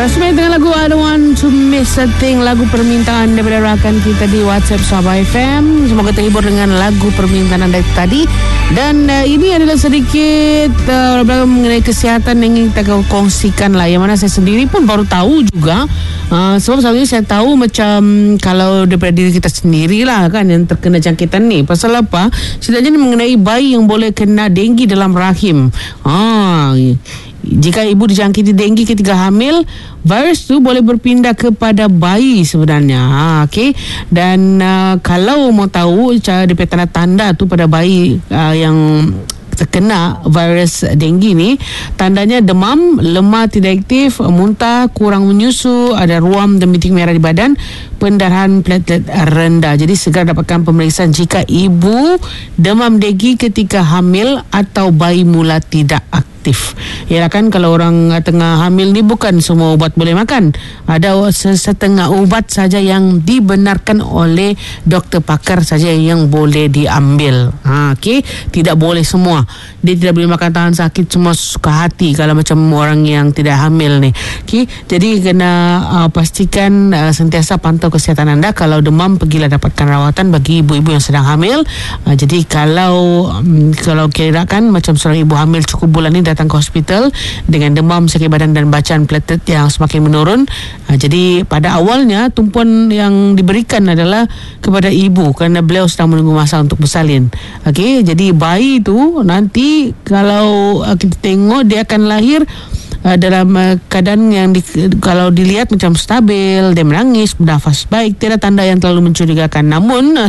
Sebenarnya dengan lagu I Don't Want To Miss A Thing, lagu permintaan daripada rakan kita di WhatsApp Sabah FM. Semoga terhibur dengan lagu permintaan anda tadi. Dan ini adalah sedikit mengenai kesihatan yang ingin kita kongsikan lah, yang mana saya sendiri pun baru tahu juga. Sebab selalunya saya tahu macam kalau daripada diri kita sendiri lah kan yang terkena jangkitan ni. Pasal apa? Setidaknya mengenai bayi yang boleh kena denggi dalam rahim. Jika ibu dijangkiti denggi ketika hamil, virus tu boleh berpindah kepada bayi sebenarnya. Okey. Dan kalau mau tahu cara dia tanda-tanda tu pada bayi yang terkena virus denggi ni, tandanya demam, lemah tidak aktif, muntah, kurang menyusu, ada ruam dan bintik merah di badan, pendarahan platelet rendah. Jadi segera dapatkan pemeriksaan jika ibu demam denggi ketika hamil atau bayi mula tidak aktif. Ya kan, kalau orang tengah hamil ni bukan semua ubat boleh makan. Ada setengah ubat saja yang dibenarkan oleh doktor pakar saja yang boleh diambil. Okey, tidak boleh semua. Dia tidak boleh makan tahan sakit semua suka hati kalau macam orang yang tidak hamil ni. Okey, jadi kena pastikan sentiasa pantau kesihatan anda. Kalau demam, pergilah dapatkan rawatan bagi ibu-ibu yang sedang hamil. Jadi kalau kirakan macam seorang ibu hamil cukup bulan ni datang ke hospital dengan demam, sakit badan dan bacaan platelet yang semakin menurun. Jadi pada awalnya tumpuan yang diberikan adalah kepada ibu kerana beliau sedang menunggu masa untuk bersalin. Okey, jadi bayi tu nanti kalau kita tengok dia akan lahir dalam keadaan yang kalau dilihat macam stabil, dia menangis, bernafas baik, tiada tanda yang terlalu mencurigakan. Namun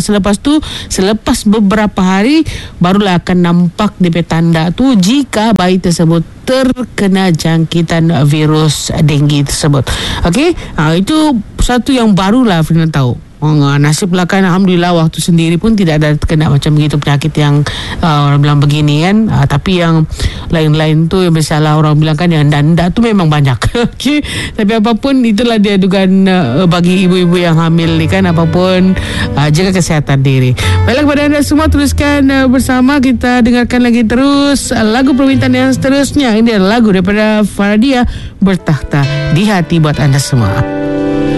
selepas beberapa hari barulah akan nampak DP tanda tu jika bayi tersebut terkena jangkitan virus denggi tersebut. Okey, itu satu yang barulah Fina tahu. Nasib lah kan, alhamdulillah waktu sendiri pun tidak ada terkena macam begitu penyakit yang orang bilang begini kan. Tapi yang lain-lain tu yang biasalah orang bilang kan yang danda tu memang banyak. Okay. Tapi apapun itulah dia dugaan bagi ibu-ibu yang hamil ni kan, apapun jaga kesihatan diri. Baiklah, kepada anda semua teruskan bersama kita dengarkan lagi terus lagu permintaan yang seterusnya. Ini adalah lagu daripada Faradia, Bertakhta di Hati buat anda semua.